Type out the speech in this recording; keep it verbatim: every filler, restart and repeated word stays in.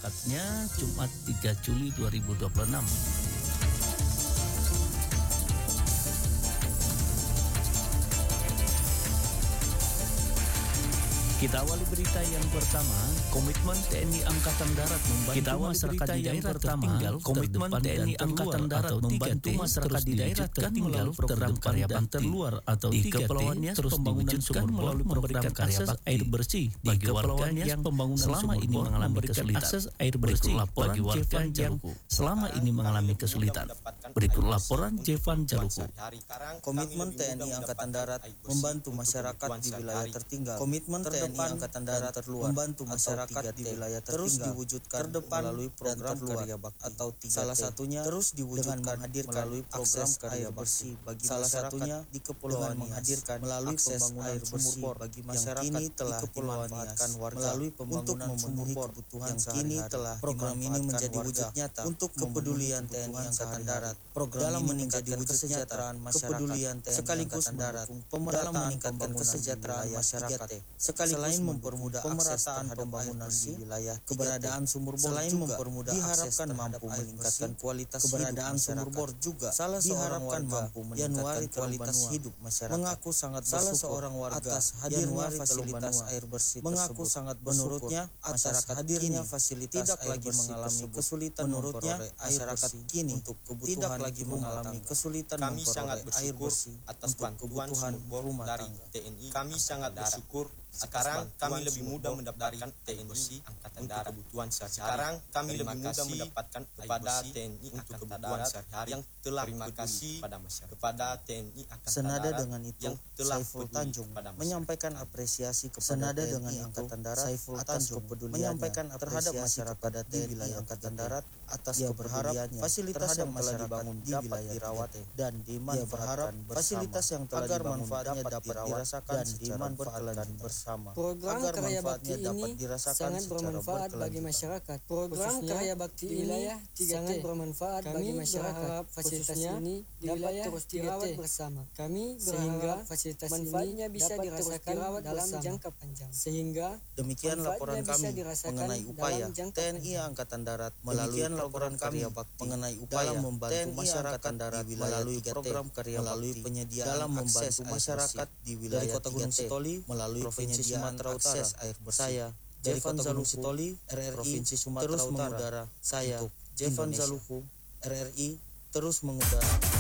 berangkatnya Jumat tiga Juli dua ribu dua puluh enam. Kita awali berita yang pertama, komitmen T N I Angkatan Darat membantu Kita awali masyarakat di daerah tertinggal, komitmen T N I Angkatan Darat membantu masyarakat di daerah tertinggal program karya bakti terluar atau di kepulauannya terus diwujudkan melalui program karya bakti air bersih bagi warga yang pembangunan selama ini mengalami kesulitan. Akses air bersih bagi warga yang selama ini mengalami kesulitan. Berikut laporan Jevan Jaluku. Komitmen T N I Angkatan Darat membantu masyarakat di wilayah tertinggal. Komitmen T N I Angkatan Darat terluar membantu masyarakat di wilayah tertinggal terus diwujudkan melalui program karya bakti atau tiga T. Salah satunya terus diwujudkan dengan menghadirkan melalui program karya bersih bagi salah satunya di Kepulauan menghadirkan melalui pembangunan air bersih bagi masyarakat yang kini telah dimanfaatkan warga melalui pembangunan memenuhi kebutuhan yang kini telah program ini menjadi wujud nyata untuk kepedulian T N I Angkatan Darat. Program dalam meningkatkan kesejahteraan masyarakat sekaligus darat dalam meningkatkan kesejahteraan masyarakat sekaligus selain mempermudah pemerataan pembangunan di wilayah keberadaan sumur bor selain mempermudah diharapkan mampu meningkatkan kualitas keberadaan sumur bor juga salah seorang warga mampu meningkatkan kualitas hidup masyarakat mengaku sangat salah seorang warga atas hadirnya fasilitas air bersih mengaku sangat menurutnya atas hadirnya fasilitas tidak lagi mengalami kesulitan menurutnya masyarakat kini untuk kebutuhan tidak lagi mengalami kesulitan kami sangat air bersyukur bersih atas bantuan sumur bor dari T N I. Kami sangat bersyukur sekarang kami lebih mudah mendapatkan T N I Angkatan Darat kebutuhan sehari-hari. Sekarang kami lebih mudah mendapatkan kepada T N I untuk kebutuhan sehari-hari yang telah terima kasih pada masyarakat kepada T N I Angkatan Senada Darat dengan itu yang telah Saiful Tanjung menyampaikan apresiasi kepada Senada T N I dengan Angkatan Darat Saiful Tanjung menyampaikan terhadap masyarakat pada T N I Angkatan Darat atas kepeduliannya fasilitas yang telah dibangun di wilayah dirawat dan dimanfaatkan fasilitas yang telah dibangun dapat dirasakan dan dimanfaatkan bersama. Program agar karya manfaatnya bakti dapat ini dirasakan sangat secara bermanfaat bagi berkelanjutan. masyarakat. Program Khususnya karya bakti di ini wilayah tiga T. sangat bermanfaat Kami bagi masyarakat. berharap Fasilitas khususnya ini di dapat wilayah terus tiga T. dirawat bersama. Kami Sehingga berharap fasilitas manfaatnya ini bisa dapat terus dirasakan dirawat dalam bersama. jangka panjang. Sehingga Demikian manfaatnya laporan bisa kami dirasakan mengenai dalam upaya jangka T N I panjang. Angkatan Darat melalui Demikian program laporan karya kami bakti mengenai dalam upaya membantu T N I masyarakat Angkatan Darat di wilayah melalui tiga T, program karya melalui bakti penyediaan dalam akses membantu air masyarakat bersih. di Dari wilayah Kota tiga Gunung T Sitoli melalui Provinsi penyediaan Sumatera Utara akses air bersih. saya dari Jevan Kota Gunung Zaluku, Sitoli R R I, Provinsi Sumatera terus Utara mengudara saya untuk Jevan Indonesia. Zaluku R R I terus mengudara